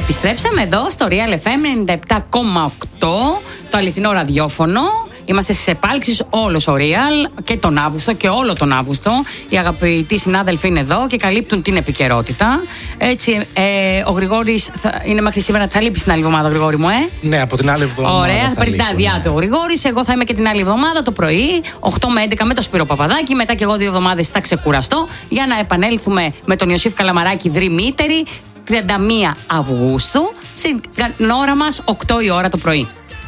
Επιστρέψαμε εδώ στο Real FM 97,8, το αληθινό ραδιόφωνο. Είμαστε στις επάλξεις όλος ο Real και τον Αύγουστο και όλο τον Αύγουστο. Οι αγαπητοί συνάδελφοι είναι εδώ και καλύπτουν την επικαιρότητα. Έτσι, ο Γρηγόρης είναι μέχρι σήμερα. Θα λείπει την άλλη εβδομάδα, Γρηγόρη μου, Ναι, από την άλλη εβδομάδα. Ωραία, θα παίρνει τα άδειά του ο Γρηγόρης. Εγώ θα είμαι και την άλλη εβδομάδα το πρωί, 8 με 11 με το Σπύρο Παπαδάκη. Μετά και εγώ 2 εβδομάδες θα ξεκουραστώ για να επανέλθουμε με τον Ιωσήφ Καλαμαράκη δρυμύτερη 31 Αυγούστου, στην ώρα μας 8 η ώρα το πρωί.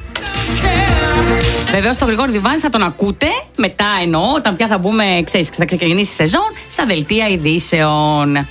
Βεβαίως τον Γρηγόρη Διβάνη θα τον ακούτε μετά, εννοώ, όταν πια θα μπούμε, ξέρεις, θα ξεκινήσει η σεζόν, στα δελτία ειδήσεων.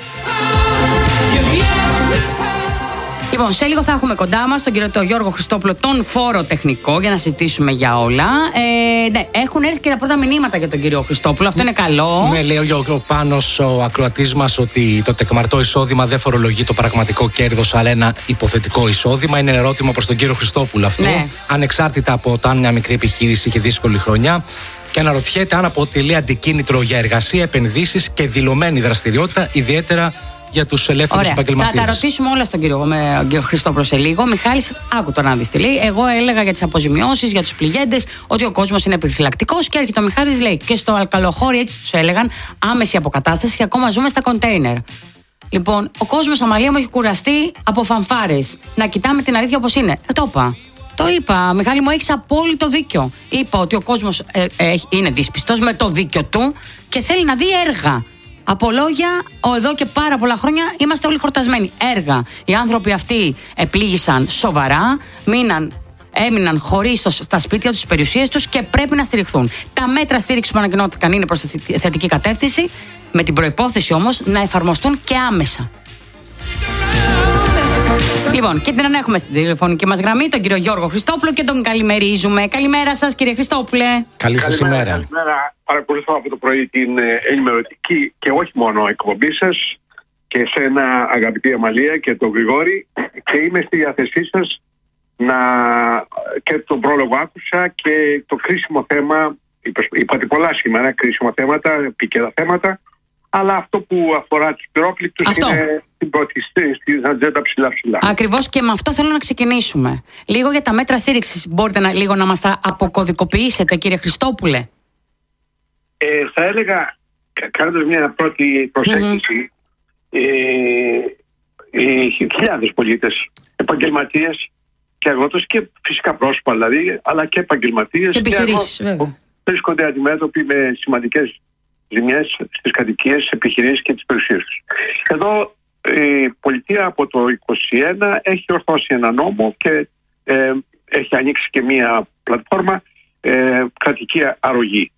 Λοιπόν, σε λίγο θα έχουμε κοντά μας τον κύριο Γιώργο Χριστόπουλο, τον φόρο τεχνικό, για να συζητήσουμε για όλα. Ναι, έχουν έρθει και τα πρώτα μηνύματα για τον κύριο Χριστόπουλο. Αυτό είναι καλό. Ναι, λέει ο Πάνος, ο ακροατής μας, ότι το τεκμαρτό εισόδημα δεν φορολογεί το πραγματικό κέρδος, αλλά ένα υποθετικό εισόδημα. Είναι ερώτημα προς τον κύριο Χριστόπουλο αυτό. Ναι. Ανεξάρτητα από το αν μια μικρή επιχείρηση είχε δύσκολη χρονιά. Και αναρωτιέται αν αποτελεί αντικίνητρο για εργασία, επενδύσεις και δηλωμένη δραστηριότητα, ιδιαίτερα για τους ελεύθερους επαγγελματίες. Θα τα ρωτήσουμε όλα στον κύριο Χριστόπουλο σε λίγο. Μιχάλης, άκου τον να δεις τι λέει. Εγώ έλεγα για τις αποζημιώσεις, για τους πληγέντες, ότι ο κόσμος είναι επιφυλακτικός. Και έρχεται ο Μιχάλης, λέει, και στο Αλκαλοχώρι έτσι τους έλεγαν, άμεση αποκατάσταση και ακόμα ζούμε στα κοντέινερ. Λοιπόν, ο κόσμος, Αμαλία μου, έχει κουραστεί από φανφάρες. Να κοιτάμε την αλήθεια όπως είναι. Το είπα, Μιχάλη μου, έχεις απόλυτο δίκιο. Είπα ότι ο κόσμος είναι δύσπιστος με το δίκιο του και θέλει να δει έργα. Από λόγια, εδώ και πάρα πολλά χρόνια είμαστε όλοι χορτασμένοι. Έργα. Οι άνθρωποι αυτοί επλήγησαν σοβαρά, έμειναν χωρίς στα σπίτια τους, στις περιουσίες τους και πρέπει να στηριχθούν. Τα μέτρα στήριξης που ανακοινώθηκαν είναι προς τη θετική κατεύθυνση, με την προϋπόθεση όμως να εφαρμοστούν και άμεσα. Λοιπόν, και την έχουμε στην τηλεφωνική μας γραμμή τον κύριο Γιώργο Χριστόπουλο και τον καλημερίζουμε. Καλημέρα σας, κύριε Χριστόπουλε. Καλή σας ημέρα. Καλημέρα. Παρακολουθώ από το πρωί την ενημερωτική και όχι μόνο εκπομπή σας, και εσένα, αγαπητή Αμαλία, και τον Γρηγόρη, και είμαι στη διάθεσή σας και τον πρόλογο άκουσα και το κρίσιμο θέμα. Είπατε πολλά σήμερα, κρίσιμα θέματα, επίκαιρα θέματα. Αλλά αυτό που αφορά τους πυρόπληκτους είναι στην ατζέντα ψηλά. Ακριβώς, και με αυτό θέλω να ξεκινήσουμε. Λίγο για τα μέτρα στήριξης. Μπορείτε λίγο να μας τα αποκωδικοποιήσετε, κύριε Χριστόπουλε? Θα έλεγα, κάνοντας μια πρώτη προσέγγιση, χιλιάδες πολίτες, επαγγελματίες και αγρότες και φυσικά πρόσωπα δηλαδή, αλλά και επαγγελματίες και επιχειρήσεις, βέβαια, βρίσκονται αντιμέτωποι με σημαντικές ζημιές στις κατοικίες, στις επιχειρήσεις και τις περιουσίες τους. Εδώ η πολιτεία από το 2021 έχει ορθώσει ένα νόμο και έχει ανοίξει και μια πλατφόρμα κρατική αρρωγή.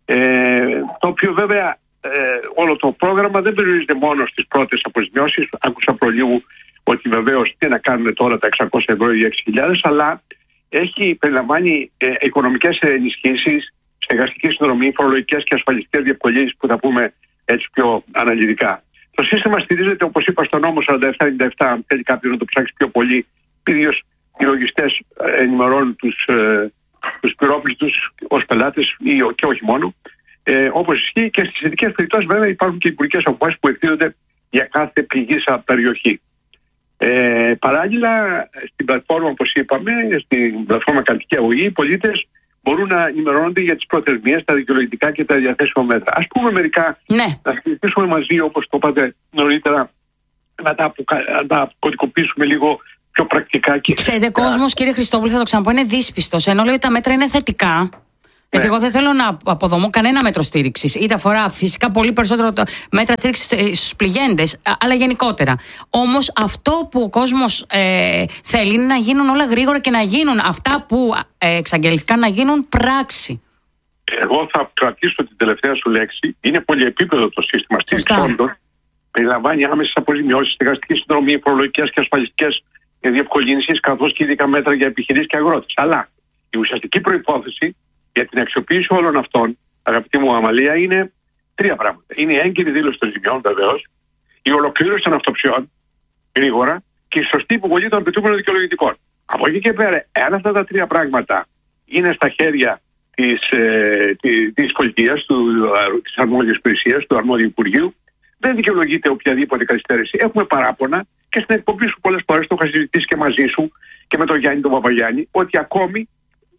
Το οποίο βέβαια όλο το πρόγραμμα δεν περιορίζεται μόνο στις πρώτες αποζημιώσεις. Άκουσα προλίγου ότι βεβαίως τι να κάνουμε τώρα τα 600 ευρώ ή 6.000, αλλά περιλαμβάνει οικονομικές ενισχύσεις, στεγαστική συνδρομή, φορολογικές και ασφαλιστικές διευκολύνσεις που θα πούμε έτσι πιο αναλυτικά. Το σύστημα στηρίζεται, όπως είπα, στο νόμο 4797. Αν θέλει κάποιος να το ψάξει πιο πολύ, ίδιος οι λογιστές ενημερώνουν τους πυρόπληκτους ως πελάτες και όχι μόνο. Όπως ισχύει και στις ειδικές περιπτώσεις, βέβαια, υπάρχουν και υπουργικές αποφάσεις που ευθύνονται για κάθε πληγήσα περιοχή. Παράλληλα, στην πλατφόρμα, όπως είπαμε, στην πλατφόρμα κρατική αγωγή, οι πολίτες μπορούν να ενημερώνονται για τις προθεσμίες, τα δικαιολογητικά και τα διαθέσιμα μέτρα. Ας πούμε μερικά, να συζητήσουμε μαζί, όπως το είπατε νωρίτερα, να τα κωδικοποιήσουμε λίγο πιο πρακτικά. Ξέρετε, κόσμος, κύριε Χριστόπουλο, θα το ξαναπώ, είναι δύσπιστος, ενώ λέει ότι τα μέτρα είναι θετικά. Γιατί εγώ δεν θέλω να αποδομώ κανένα μέτρο στήριξης. Είτε αφορά φυσικά πολύ περισσότερο μέτρα στήριξης στους πληγέντες, αλλά γενικότερα. Όμως αυτό που ο κόσμος θέλει είναι να γίνουν όλα γρήγορα και να γίνουν αυτά που εξαγγελθήκαν να γίνουν πράξη. Εγώ θα κρατήσω την τελευταία σου λέξη. Είναι πολυεπίπεδο το σύστημα στήριξης όντως. Περιλαμβάνει άμεσες αποζημιώσεις, στεγαστική συνδρομή, φορολογικές και ασφαλιστικές διευκολύνσεις, καθώς και ειδικά μέτρα για επιχειρήσεις και αγρότες. Αλλά η ουσιαστική προϋπόθεση για την αξιοποίηση όλων αυτών, αγαπητή μου Αμαλία, είναι 3 πράγματα. Είναι η έγκυρη δήλωση των ζημιών, βεβαίως, η ολοκλήρωση των αυτοψιών γρήγορα και η σωστή υποβολή των απαιτούμενων δικαιολογητικών. Από εκεί και πέρα, εάν αυτά τα 3 πράγματα είναι στα χέρια της πολιτείας, της αρμόδιας υπηρεσίας, του αρμόδιου Υπουργείου, δεν δικαιολογείται οποιαδήποτε καθυστέρηση. Έχουμε παράπονα και στην εκπομπή σου πολλές φορές το είχα συζητήσει και μαζί σου και με τον Γιάννη τον Παπαγιάννη, ότι ακόμη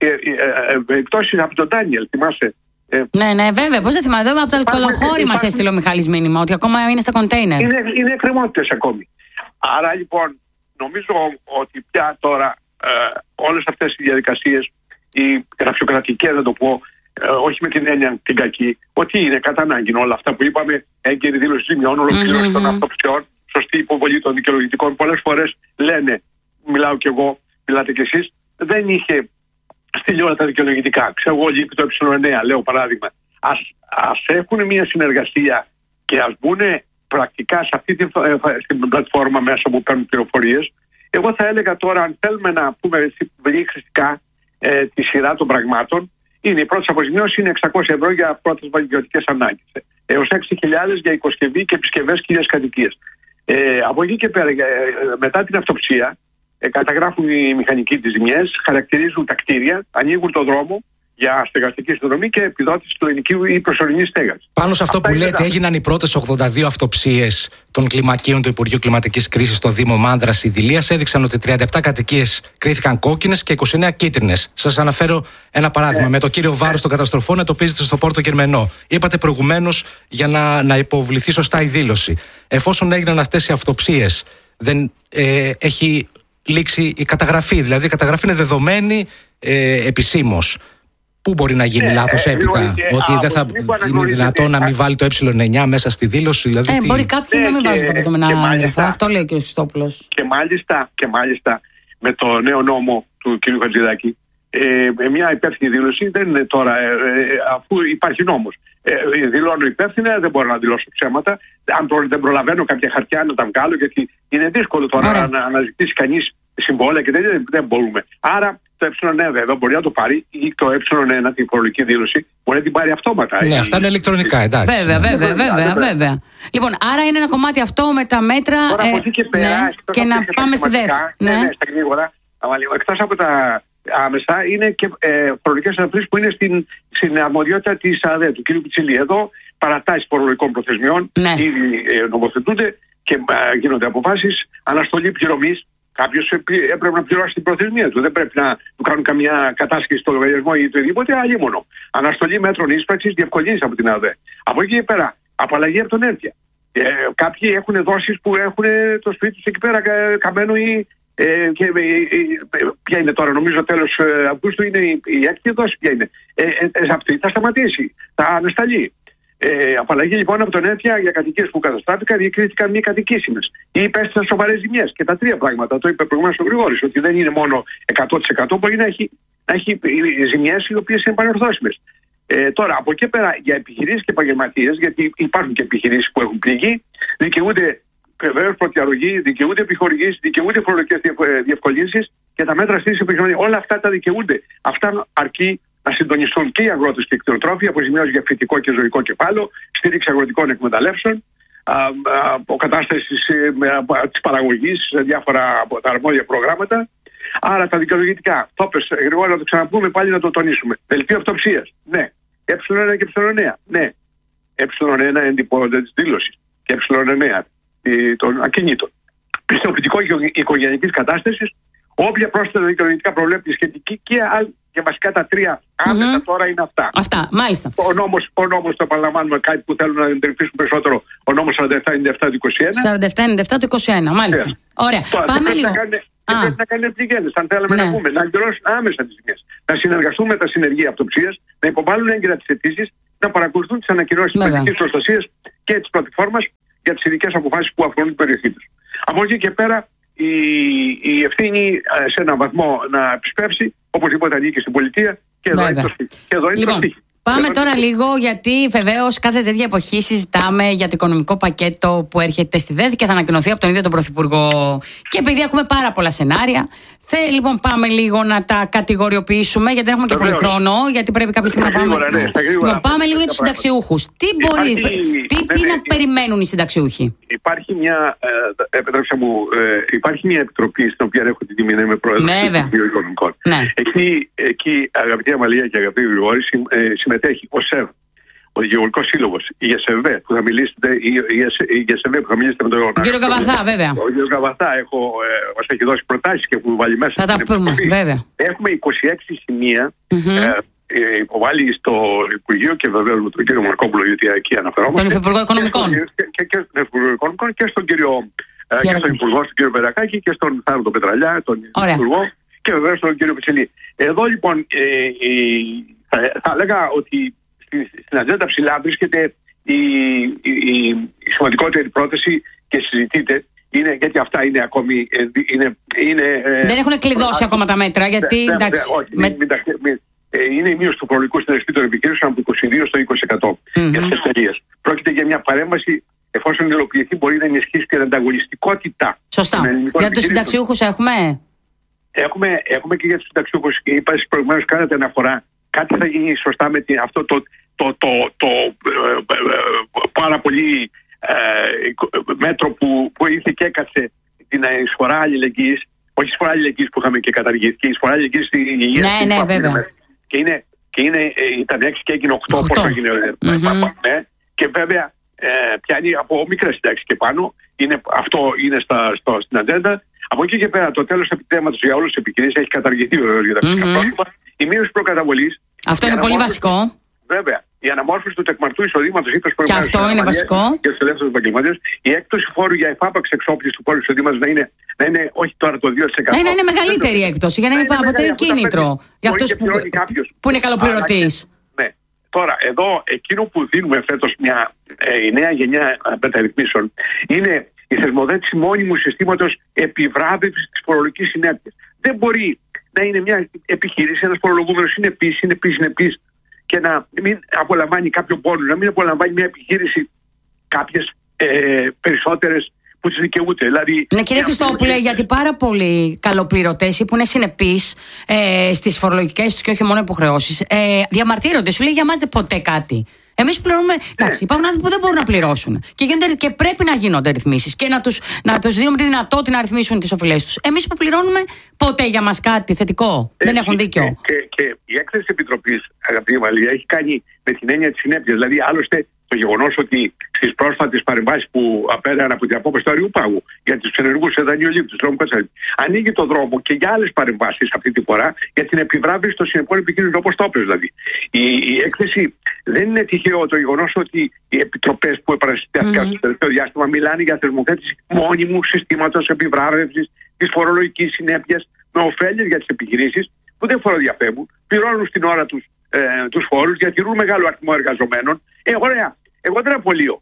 εκτός από τον Ντάνιελ, θυμάσαι. Ναι, βέβαια. Πώς δεν θυμάμαι. Εδώ από το αλκοολοχώρι μας έστειλε ο Μιχάλης μήνυμα ότι ακόμα είναι στα κοντέινερ. Είναι εκκρεμότητες ακόμη. Άρα λοιπόν, νομίζω ότι πια τώρα όλες αυτές οι διαδικασίες, οι γραφειοκρατικές, να το πω, όχι με την έννοια την κακή, ότι είναι κατά ανάγκη όλα αυτά που είπαμε, έγκαιρη δήλωση ζημιών, ολοκλήρωση των αυτοψιών, σωστή υποβολή των δικαιολογητικών. Πολλές φορές λένε, μιλάω κι εγώ, μιλάτε κι εσείς, δεν είχε στείλει όλα τα δικαιολογητικά. Ξέρω εγώ, λείπει το ε9, λέω παράδειγμα. Ας έχουν μια συνεργασία και ας μπουν πρακτικά σε αυτή την πλατφόρμα μέσα που παίρνουν πληροφορίες. Εγώ θα έλεγα τώρα, αν θέλουμε να πούμε χρηστικά τη σειρά των πραγμάτων, η πρώτη αποζημίωση είναι 600 ευρώ για πρώτες βαγγελιωτικές ανάγκες. Έως 6.000 για οικοσκευή και επισκευές κυρίες κατοικίες. Από εκεί και πέρα, μετά την αυτοψία, καταγράφουν οι μηχανικοί τις ζημιές, χαρακτηρίζουν τα κτίρια, ανοίγουν το δρόμο για στεγαστική συνδρομή και επιδότηση του ενοικίου ή προσωρινή στέγαση. Πάνω σε αυτό που λέτε, έγιναν οι πρώτες 82 αυτοψίες των κλιμακίων του Υπουργείου Κλιματικής Κρίσης στο Δήμο Μάνδρας Ιδηλίας. Έδειξαν ότι 37 κατοικίες κρίθηκαν κόκκινες και 29 κίτρινες. Σας αναφέρω ένα παράδειγμα. Με το κύριο βάρος των καταστροφών εντοπίζεται στο Πόρτο Γερμενό. Είπατε προηγουμένως για να υποβληθεί σωστά η δήλωση. Εφόσον έγιναν αυτές οι αυτοψίες, δεν έχει λήξει η καταγραφή? Δηλαδή η καταγραφή είναι δεδομένη επισήμως. Πού μπορεί να γίνει λάθος έπειτα? Ότι δεν θα είναι δυνατόν να μην βάλει το ε9 μέσα στη δήλωση? Δηλαδή, μπορεί κάποιοι να μην βάζουν το απαιτούμενα έγγραφα. Αυτό λέει ο κ. Χριστόπουλος. Και μάλιστα με το νέο νόμο του κ. Χατζηδάκη, μια υπεύθυνη δήλωση δεν είναι τώρα, αφού υπάρχει νόμος. Δηλώνω υπεύθυνα, δεν μπορώ να δηλώσω ψέματα. Αν δεν προλαβαίνω κάποια χαρτιά να τα βγάλω, γιατί είναι δύσκολο τώρα να αναζητήσει κανείς συμβόλαια και δεν μπορούμε. Άρα το ε9 βέβαια μπορεί να το πάρει, ή το ε1, την φορολογική δήλωση, μπορεί να την πάρει αυτόματα. Ναι, αυτά είναι ηλεκτρονικά, εντάξει. Βέβαια. Λοιπόν, άρα είναι ένα κομμάτι αυτό με τα μέτρα. Τώρα από εκεί και πέρα, και να πάμε στη ΔΕΘ. Ναι, στα γρήγορα. Εκτός από τα άμεσα, είναι και φορολογικές αναπτύσσεις που είναι στην αρμοδιότητα της ΑΔΕ, του κ. Πιτσιλή. Εδώ παρατάσεις φορολογικών προθεσμιών ήδη νομοθετούνται και γίνονται αποφάσεις. Αναστολή πληρωμής. Κάποιος έπρεπε να πληρώσει την προθεσμία του. Δεν πρέπει να του κάνουν καμιά κατάσχεση στο λογαριασμό ή οτιδήποτε, αλλήμονο. Αναστολή μέτρων ίσπραξης, διευκολύνσεις από την ΑΔΕ. Από εκεί και πέρα, απαλλαγή από τον ΕΡΤΙΑ. Κάποιοι έχουν δόσεις που έχουν το σπίτι τους εκεί πέρα καμένο ή. Ποια είναι τώρα, νομίζω τέλος Αυγούστου είναι η έκτη δόση. Ποια είναι? Αυτή θα σταματήσει, θα ανασταλεί. Απαλλαγή λοιπόν από τον ΕΡΤΙΑ για κατοικίες που καταστράφηκαν ή κρίθηκαν μη κατοικήσιμες ή υπέστησαν σοβαρές ζημιές. Και τα τρία πράγματα, το είπε προηγουμένως ο Γρηγόρης, ότι δεν είναι μόνο 100%, μπορεί να έχει ζημιές οι οποίες είναι πανορθώσιμες. Τώρα, από εκεί πέρα, για επιχειρήσεις και επαγγελματίες, γιατί υπάρχουν και επιχειρήσεις που έχουν πληγεί, δικαιούνται βεβαίως προδιαρρογή, δικαιούνται επιχορηγήσεις, δικαιούνται φορολογικές διευκολύνσεις και τα μέτρα στήριξης επιχειρηματίας. Όλα αυτά τα δικαιούνται. Αυτά αρκεί να συντονιστούν και οι αγρότες και οι κτηνοτρόφοι, αποζημιώσεις για φυτικό και ζωικό κεφάλαιο, στήριξη αγροτικών εκμεταλλεύσεων, αποκατάσταση της παραγωγής σε διάφορα από τα αρμόδια προγράμματα. Άρα τα δικαιολογητικά, το πες γρήγορα να το ξαναπούμε πάλι να το τονίσουμε. Δελτίο αυτοψίας, ναι. ε1 και ε9, ναι. ε1 εντυπώνονται της δήλωσης και ε9 των ακινήτων. Πιστοποιητικό οικογενειακής κατάστασης, όποια πρόσθετα δικαιολογητικά προβλέπει σχετική και βασικά τα τρία άμεσα τώρα είναι αυτά. Αυτά, μάλιστα. Ο νόμος, το επαναλαμβάνουμε, κάτι που θέλουν να εντρυφήσουν περισσότερο, ο νόμος 4797 του 21. 4797 του 21, μάλιστα. Ωραία. Πάμε λίγο. Πρέπει να κάνει πληγέντες, αν θέλαμε να πούμε, να εκδηλώσουν άμεσα τις ζημιές. Να συνεργαστούν με τα συνεργεία αυτοψίας, να υποβάλουν έγκαιρα τις αιτήσεις, να παρακολουθούν τις ανακοινώσεις της πολιτικής προστασίας και της πλατφόρμας για τις ειδικές αποφάσεις που αφορούν την περιοχή τους. Από εκεί και πέρα, η ευθύνη σε έναν βαθμό να επισπεύσει, οπωσδήποτε ανήκει στην πολιτεία και εδώ είναι το σπίτι. Πάμε τώρα λίγο, γιατί βεβαίως κάθε τέτοια εποχή συζητάμε για το οικονομικό πακέτο που έρχεται στη ΔΕΘ και θα ανακοινωθεί από τον ίδιο τον Πρωθυπουργό. Και επειδή έχουμε πάρα πολλά σενάρια, λοιπόν πάμε λίγο να τα κατηγοριοποιήσουμε, γιατί δεν έχουμε και πολύ χρόνο, γιατί πρέπει κάποια στιγμή να πάμε. Πάμε λίγο για τους συνταξιούχους. Τι να περιμένουν οι συνταξιούχοι? Υπάρχει μια, υπάρχει μια επιτροπή στην οποία έχω την τιμή να είμαι πρόεδρος του Υπουργείου Οικονομικών. Εκεί, αγαπητή Αμαλία και αγαπητή Γρηγόρη, συμμετέχει ο ΣΕΒ, ο Γεωργικός Σύλλογος, η ΓΕΣΕΒ που θα μιλήσετε, με τον κύριο Καβαθά, βέβαια. Ο κύριο Καβαθά μας έχει δώσει προτάσεις και έχουμε βάλει μέσα. Θα τα πούμε, βέβαια. Έχουμε 26 σημεία υποβάλει στο Υπουργείο και βεβαίως με τον κύριο Μαρκόπουλο, γιατί εκεί αναφερόμαστε. Τον Υφυπουργό Οικονομικών. Και στον κύριο Υπουργό, τον κύριο Περακάκη, και στον Θάνο Πετραλιά, τον Υπουργό, και βεβαίως τον κύριο Πιτσελή. Εδώ λοιπόν θα έλεγα ότι στην ατζέντα ψηλά βρίσκεται η σημαντικότερη πρόταση και συζητείται. Γιατί αυτά είναι ακόμη. Δεν έχουν κλειδώσει ακόμα τα μέτρα. Γιατί είναι η μείωση του φορολογικού συντελεστή των επιχειρήσεων από το 22% στο 20% για τις εταιρείες. Πρόκειται για μια παρέμβαση, εφόσον υλοποιηθεί, μπορεί να ενισχύσει την ανταγωνιστικότητα. Σωστά. Για τους συνταξιούχους έχουμε. Έχουμε και για τους συνταξιούχους. Είπα προηγουμένως, κάνατε αναφορά. Κάτι θα γίνει σωστά με αυτό το πάρα πολύ μέτρο που ήρθε και έκατσε την εισφορά αλληλεγγύης. Όχι εισφορά αλληλεγγύης που είχαμε και καταργήθηκε, η εισφορά αλληλεγγύης στην υγεία. Ναι, βέβαια. Ήταν 6 και έγινε 8, πόσο έγινε. Και βέβαια πιάνει από μικρές συντάξεις και πάνω. Αυτό είναι στην ατζέντα. Από εκεί και πέρα, το τέλος επιτέματος για όλες τις επιχειρήσεις έχει καταργηθεί βεβαίως για τα φυσικά πρόσωπα. Η μείωση προκαταβολής. Αυτό είναι πολύ βασικό. Βέβαια. Η αναμόρφωση του τεκμαρτού εισοδήματος ή και αυτό είναι βασικό. Για τους ελεύθερους επαγγελματίες. Η έκπτωση φόρου για εφάπαξ εξόπλιση του φόρου εισοδήματος να είναι όχι τώρα το 2%. Να είναι μεγαλύτερη έκπτωση για να αποτελεί κίνητρο για αυτούς που είναι καλοπληρωτής. Ναι. Τώρα, εδώ εκείνο που δίνουμε φέτος η νέα γενιά μεταρρυθμίσεων είναι η θεσμοθέτηση μόνιμου συστήματος επιβράβευσης της φορολογικής συνέπειας. Δεν μπορεί να είναι μια επιχείρηση, ένας φορολογούμενος συνεπής και να μην απολαμβάνει κάποιο πόνο, να μην απολαμβάνει μια επιχείρηση κάποιες περισσότερες που τις δικαιούται. Δηλαδή, ναι, κύριε Χριστόπουλε, γιατί πάρα πολλοί καλοπληρωτές που είναι συνεπείς στις φορολογικές τους και όχι μόνο υποχρεώσεις, διαμαρτύρονται. Σου λέει για μας δεν ποτέ κάτι. Εμείς πληρώνουμε. Εντάξει, υπάρχουν άνθρωποι που δεν μπορούν να πληρώσουν. Και πρέπει να γίνονται ρυθμίσεις και να τους δίνουμε τη δυνατότητα να ρυθμίσουν τις οφειλές τους. Εμείς που πληρώνουμε, ποτέ για μας κάτι θετικό. Δεν έχουν δίκιο. Και η έκθεση της Επιτροπής, αγαπητή Μαλία, έχει κάνει με την έννοια της συνέπειας. Δηλαδή, άλλωστε, το γεγονός ότι στις πρόσφατες παρεμβάσεις που απέραν από την απόφαση του Αριού Πάγου για τους ενεργούς δανειολήπτους, ανοίγει το δρόμο και για άλλες παρεμβάσεις αυτή τη φορά για την επιβράβευση των συνεπών επιχειρήσεων, όπως το έπαιζε δηλαδή. Η έκθεση δεν είναι τυχαίο το γεγονός ότι οι επιτροπές που επανασυστήθηκαν στο τελευταίο διάστημα μιλάνε για θεσμοθέτηση μόνιμου συστήματος επιβράβευσης της φορολογικής συνέπειας με ωφέλειες για τις επιχειρήσεις που δεν φοροδιαφεύγουν, πληρώνουν στην ώρα τους φόρους, διατηρούν μεγάλο αριθμό εργαζομένων. Ωραία. Εγώ δεν απολύω.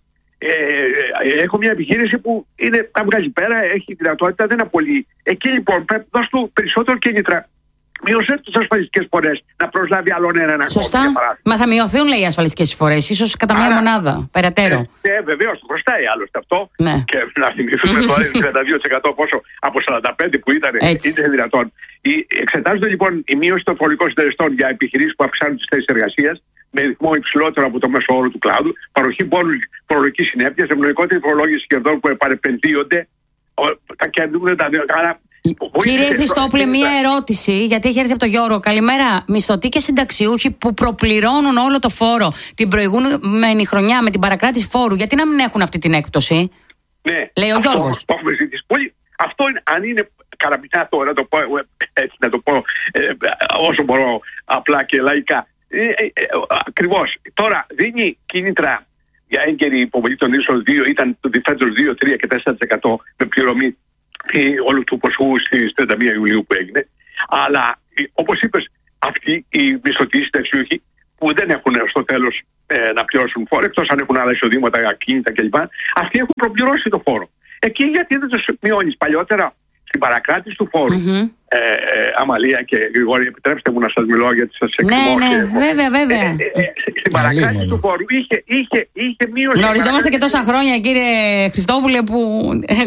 Έχω μια επιχείρηση που τα βγάζει πέρα, έχει δυνατότητα, δεν απολύει. Εκεί λοιπόν πρέπει να δώσει του περισσότερο κίνητρα. Μειώσε τις ασφαλιστικές φορές να προσλάβει άλλον έναν. Σωστά. Μα θα μειωθούν, λέει, οι ασφαλιστικές φορές, ίσως κατά μία μονάδα, περαιτέρω. Βεβαίως, το χρωστάει άλλωστε αυτό. Ναι. Και να θυμηθούμε τώρα είναι 32% πόσο από 45% που ήταν. Είναι δυνατόν. Εξετάζονται λοιπόν η μείωση των φορολογικών συντελεστών για επιχειρήσεις που αυξάνουν τις θέσεις εργασίας με ρυθμό υψηλότερο από το μέσο όρο του κλάδου, παροχή πόνους φορολογικής συνέπειας, ευνοϊκότερη φορολόγηση κερδών που επανεπενδύονται. Τα κερδούν τα δύο. Κύριε Χριστόπουλε, μία ερώτηση, γιατί έχει έρθει από το Γιώργο. Καλημέρα. Μισθωτοί και συνταξιούχοι που προπληρώνουν όλο το φόρο την προηγούμενη χρονιά με την παρακράτηση φόρου, γιατί να μην έχουν αυτή την έκπτωση? Ναι, λέει ο Γιώργος. Το έχουμε ζητήσει πολύ. Αυτό είναι, αν είναι καραμπινά τώρα, να το πω όσο μπορώ απλά και λαϊκά. Ακριβώς. Τώρα δίνει κίνητρα για έγκαιρη υποβολή των ίσων 2, ήταν το φέτος 2, 3 και 4% με πληρωμή όλου του ποσού στις 31 Ιουλίου που έγινε. Αλλά όπως είπες, αυτοί οι μισθωτοί συνταξιούχοι που δεν έχουν στο τέλος να πληρώσουν φόρο, εκτός αν έχουν άλλα εισοδήματα, ακίνητα κλπ. Αυτοί έχουν προπληρώσει το φόρο. Εκεί γιατί δεν τους μειώνεις? Παλιότερα στην παρακράτηση του φόρου, Αμαλία και Γρηγόρη, επιτρέψτε μου να σας μιλώ γιατί σας εκτιμώ. Ναι, βέβαια. Στην παρακράτηση του φόρου είχε μείωση. Γνωριζόμαστε και τόσα χρόνια, κύριε Χριστόπουλε, που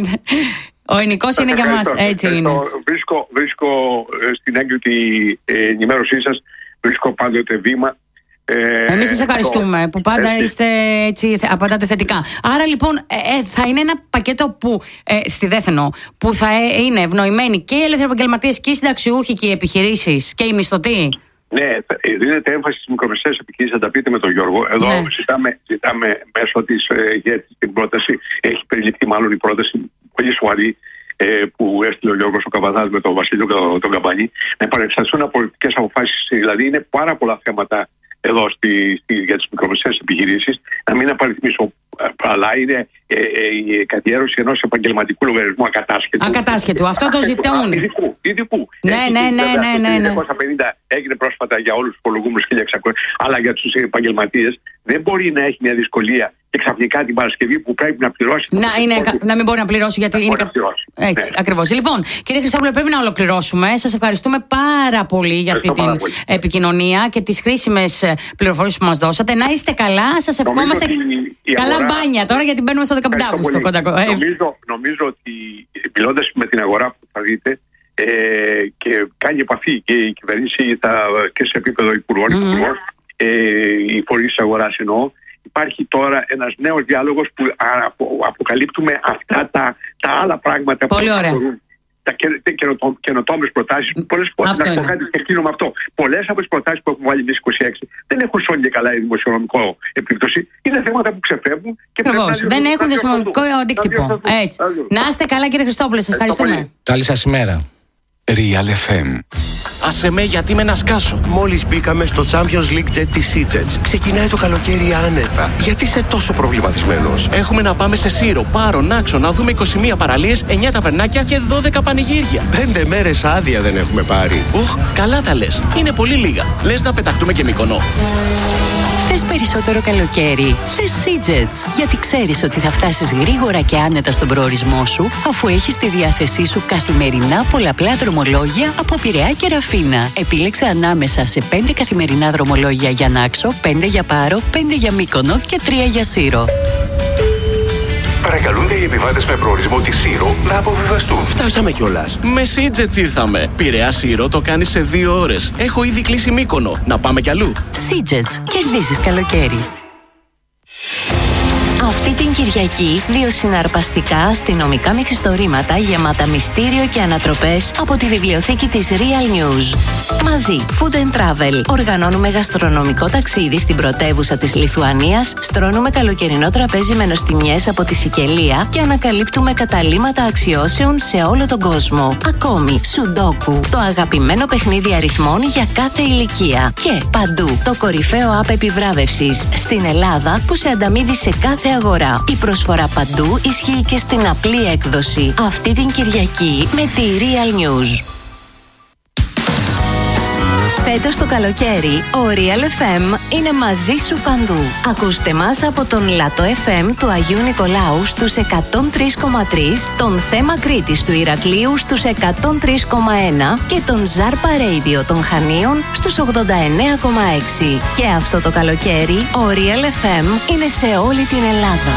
ο ελληνικός είναι για μας. Έτσι είναι. Βρίσκω στην έγκριτη ενημέρωσή σας, βρίσκω πάντοτε βήμα. Εμείς σας ευχαριστούμε που πάντα είστε έτσι, απαντάτε θετικά. Άρα λοιπόν θα είναι ένα πακέτο που στη Δέθενο που θα είναι ευνοημένοι και οι ελεύθεροι επαγγελματίες και οι συνταξιούχοι και οι επιχειρήσεις και οι μισθωτοί. Ναι, δίνεται έμφαση στις μικρομεσαίες επιχειρήσεις, θα τα πείτε με τον Γιώργο. Εδώ ζητάμε μέσω της ηγέτης την πρόταση, έχει περιληφθεί μάλλον η πρόταση πολύ σοβαρή που έστειλε ο Γιώργος ο Καβαδάς με τον Βασίλειο τον Καμπανή, να επανεξεταστούν πολιτικές αποφάσεις. Δηλαδή είναι πάρα πολλά θέματα εδώ για τις μικρομεσαίες επιχειρήσεις, να μην απαριθμίσω, αλλά είναι η καθιέρωση ενός επαγγελματικού λογαριασμού ακατάσχετου. Αυτό το ζητούν. Ειδικού. Ναι. 1950 έγινε πρόσφατα για όλους τους υπολογούμενους 1600, αλλά για τους επαγγελματίες δεν μπορεί να έχει μια δυσκολία και ξαφνικά την Παρασκευή που πρέπει να πληρώσει. Να μην μπορεί να πληρώσει γιατί είναι. Έτσι, ακριβώς. Λοιπόν, κύριε Χριστόπουλε, πρέπει να ολοκληρώσουμε. Σας ευχαριστούμε πάρα πολύ για αυτή την επικοινωνία και τις χρήσιμες πληροφορίες που μας δώσατε. Να είστε καλά. Σας ευχόμαστε καλά μπάνια τώρα, γιατί μπαίνουμε στο 15 Αύγουστο. Νομίζω ότι μιλώντας με την αγορά που θα δείτε και κάνει επαφή και η κυβέρνηση και σε επίπεδο υπουργών, οι φορείς της αγοράς εννοώ, υπάρχει τώρα ένας νέος διάλογος που αποκαλύπτουμε αυτά τα άλλα πράγματα που αφορούν τα καινοτόμες προτάσεις που πολλές φορές να πω κάτι και κλείνω με αυτό. Πολλές από τις προτάσεις που έχουμε βάλει εμείς 26 δεν έχουν σώνει και καλά η δημοσιονομικό επίπτωση. Είναι θέματα που ξεφεύγουν και δεν έχουν δημοσιονομικό αντίκτυπο. Να είστε καλά, κύριε Χριστόπουλε, σας ευχαριστούμε. Καλή σας ημέρα. Real FM. Άσε με, γιατί με να σκάσω. Μόλις μπήκαμε στο Champions League Jet της Seajets. Ξεκινάει το καλοκαίρι άνετα. Γιατί είσαι τόσο προβληματισμένος? Έχουμε να πάμε σε Σύρο, Πάρο, Νάξο, να δούμε 21 παραλίες, 9 ταβερνάκια και 12 πανηγύρια. 5 μέρες άδεια δεν έχουμε πάρει. Καλά τα λες. Είναι πολύ λίγα. Λες να πεταχτούμε και Μύκονο. Θες περισσότερο καλοκαίρι? Θες Seajets. Γιατί ξέρεις ότι θα φτάσεις γρήγορα και άνετα στον προορισμό σου, αφού έχεις στη διάθεσή σου καθημερινά πολλαπλά δρομολόγια από Πειραιά και Ραφίνα. Επίλεξε ανάμεσα σε 5 καθημερινά δρομολόγια για Νάξο, 5 για Πάρο, 5 για Μύκονο και 3 για Σύρο. Παρακαλούνται οι επιβάτες με προορισμό τη Σύρο να αποβιβαστούν. Φτάσαμε κιόλας. Με Seajets ήρθαμε. Πειραιά Σύρο το κάνει σε 2 ώρες. Έχω ήδη κλείσει Μύκονο. Να πάμε κι αλλού. Seajets. Κερδίζεις καλοκαίρι. Αυτή την Κυριακή, 2 συναρπαστικά αστυνομικά μυθιστορήματα γεμάτα μυστήριο και ανατροπές από τη βιβλιοθήκη της Real News. Μαζί, Food and Travel. Οργανώνουμε γαστρονομικό ταξίδι στην πρωτεύουσα της Λιθουανίας, στρώνουμε καλοκαιρινό τραπέζι με νοστιμιές από τη Σικελία και ανακαλύπτουμε καταλύματα αξιώσεων σε όλο τον κόσμο. Ακόμη, Σουντόκου, το αγαπημένο παιχνίδι αριθμών για κάθε ηλικία. Και παντού, το κορυφαίο app επιβράβευσης στην Ελλάδα που σε ανταμείβει σε κάθε αγορά. Η προσφορά παντού ισχύει και στην απλή έκδοση. Αυτή την Κυριακή με τη Real News. Φέτος το καλοκαίρι, ο Real FM είναι μαζί σου παντού. Ακούστε μας από τον Λατό FM του Αγίου Νικολάου στους 103,3, τον Θέμα Κρήτης του Ηρακλείου στους 103,1 και τον Ζάρπα Radio των Χανίων στους 89,6. Και αυτό το καλοκαίρι, ο Real FM είναι σε όλη την Ελλάδα.